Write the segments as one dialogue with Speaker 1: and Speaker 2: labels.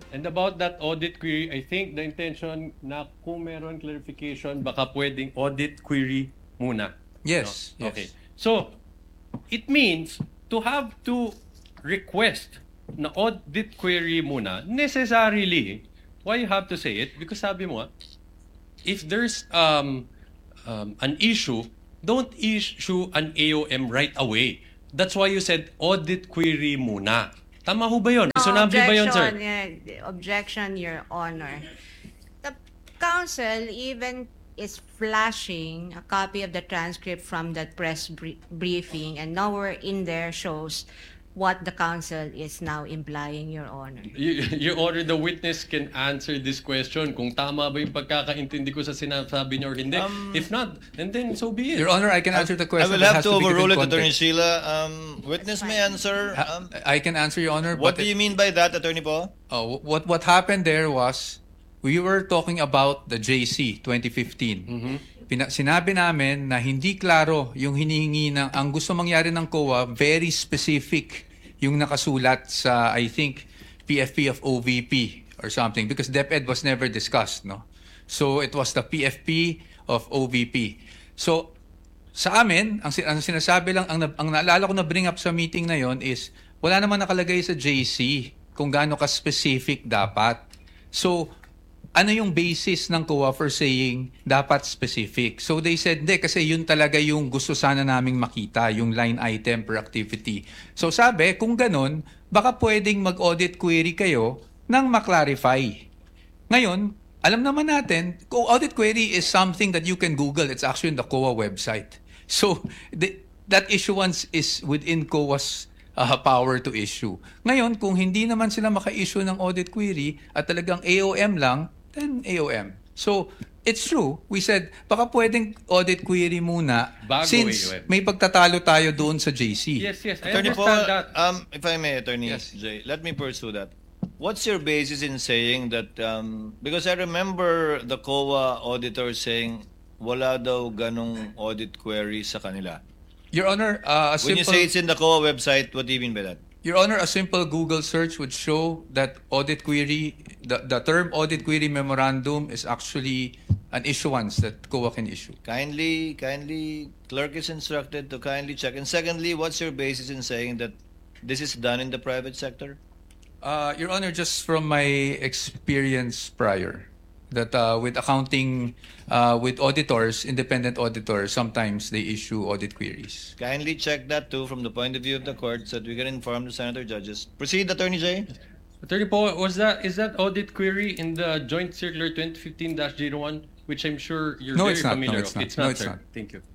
Speaker 1: And about that audit query, I think the intention na kung meron clarification, baka pwedeng audit query muna.
Speaker 2: Yes,
Speaker 1: No?
Speaker 2: yes.
Speaker 1: Okay. So, it means to have to request na audit query muna, necessarily, why you have to say it? Because sabi mo, if there's an issue, don't issue an AOM right away. That's why you said audit query muna. Tama ho ba yun? Reasonable ba yun, sir?
Speaker 3: Objection, Your Honor. The counsel even is flashing a copy of the transcript from that press briefing, and nowhere in there shows what the counsel is now implying, Your Honor.
Speaker 1: Your Honor, the witness can answer this question kung tama ba yung pagkakaintindi ko sa sinasabi niyo or hindi. If not, and then so be it.
Speaker 2: Your Honor, I can answer the
Speaker 4: I
Speaker 2: question.
Speaker 4: will
Speaker 2: but
Speaker 4: have
Speaker 2: has
Speaker 4: to
Speaker 2: be given
Speaker 4: overrule it,
Speaker 2: context.
Speaker 4: Attorney Sheila. Witness may answer.
Speaker 2: I can answer, Your Honor.
Speaker 4: What
Speaker 2: but
Speaker 4: do you mean by that, Attorney Po?
Speaker 2: What happened there was, we were talking about the JC 2015. Sinabi namin na hindi klaro yung hinihingi ng, ang gusto mangyari ng COA, very specific yung nakasulat sa, I think, PFP of OVP or something, because DepEd was never discussed, no? So it was the PFP of OVP. So sa amin, ang sinasabi lang, ang naalala ko na bring up sa meeting na yon is, wala naman nakalagay sa JC kung gaano ka-specific dapat. So, ano yung basis ng COA for saying dapat specific? So they said, hindi, kasi yun talaga yung gusto sana naming makita, yung line item per activity. So sabi, kung ganun, baka pwedeng mag-audit query kayo nang maklarify. Ngayon, alam naman natin, audit query is something that you can Google. It's actually in the COA website. So that issuance is within COA's power to issue. Ngayon, kung hindi naman sila maka-issue ng audit query at talagang AOM lang, then AOM. So, it's true. We said, baka pwedeng audit query muna
Speaker 1: Bago
Speaker 2: since
Speaker 1: AOM.
Speaker 2: may pagtatalo tayo doon sa JC.
Speaker 1: Yes, I
Speaker 4: Attorney Po,
Speaker 1: understand that.
Speaker 4: if I may, Attorney
Speaker 2: Yes.
Speaker 4: Jay, let me pursue that. What's your basis in saying that, because I remember the COA auditor saying, wala daw ganong audit query sa kanila.
Speaker 2: Your Honor,
Speaker 4: When you say it's in the COA website, what do you mean by that?
Speaker 2: Your Honor, a simple Google search would show that audit query, the term audit query memorandum is actually an issuance that COA can issue.
Speaker 4: Kindly, clerk is instructed to kindly check. And secondly, what's your basis in saying that this is done in the private sector?
Speaker 2: Your Honor, just from my experience prior, that with accounting, with auditors, independent auditors, sometimes they issue audit queries.
Speaker 4: Kindly check that too from the point of view of the court so that we can inform the senator judges. Proceed, Attorney Jay.
Speaker 1: Attorney Po, is that audit query in the Joint Circular 2015-01, which I'm sure you're
Speaker 2: No,
Speaker 1: very
Speaker 2: it's not.
Speaker 1: familiar
Speaker 2: No, it's
Speaker 1: with?
Speaker 2: not.
Speaker 1: It's not,
Speaker 2: No, it's
Speaker 1: sir.
Speaker 2: not.
Speaker 1: Thank you.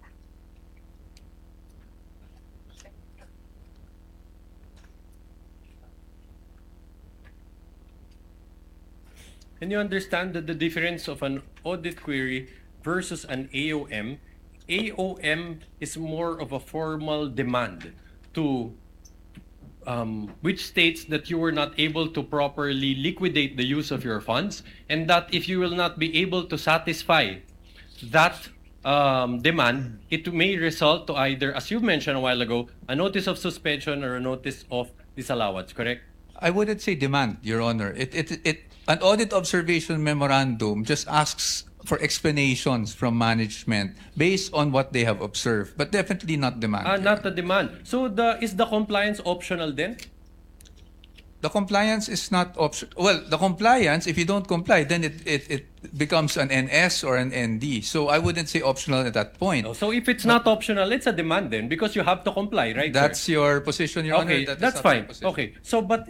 Speaker 1: Can you understand that the difference of an audit query versus an AOM? AOM is more of a formal demand to which states that you were not able to properly liquidate the use of your funds, and that if you will not be able to satisfy that demand, it may result to either, as you mentioned a while ago, a notice of suspension or a notice of disallowance, correct?
Speaker 2: I wouldn't say demand, Your Honor. An audit observation memorandum just asks for explanations from management based on what they have observed, but definitely not demand. Your
Speaker 1: Not
Speaker 2: Honor.
Speaker 1: the demand. So is the compliance optional then?
Speaker 2: The compliance is not optional. Well, the compliance, if you don't comply, then it becomes an NS or an ND. So I wouldn't say optional at that point.
Speaker 1: So if it's not optional, it's a demand then because you have to comply, right?
Speaker 2: That's
Speaker 1: sir?
Speaker 2: your position, Your
Speaker 1: Okay,
Speaker 2: Honor. That is
Speaker 1: that's
Speaker 2: not my
Speaker 1: fine.
Speaker 2: position.
Speaker 1: Okay, so but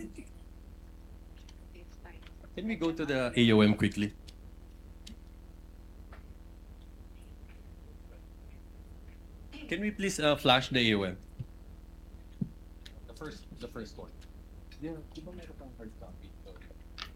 Speaker 1: can we go to the AOM quickly? Can we please flash the AOM? The first one. Yeah, di ba meron kang hard copy?